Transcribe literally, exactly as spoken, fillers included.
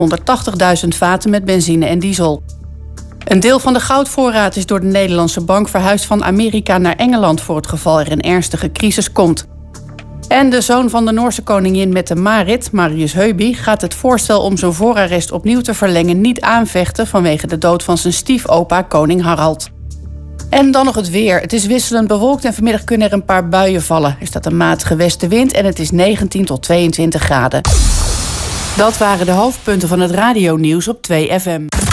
honderdtachtigduizend vaten met benzine en diesel. Een deel van de goudvoorraad is door de Nederlandse bank verhuisd van Amerika naar Engeland voor het geval er een ernstige crisis komt. En de zoon van de Noorse koningin Mette Marit, Marius Heuby, gaat het voorstel om zijn voorarrest opnieuw te verlengen niet aanvechten vanwege de dood van zijn stiefopa koning Harald. En dan nog het weer. Het is wisselend bewolkt en vanmiddag kunnen er een paar buien vallen. Er staat een matige westenwind en het is negentien tot tweeëntwintig graden. Dat waren de hoofdpunten van het radionieuws op twee F M.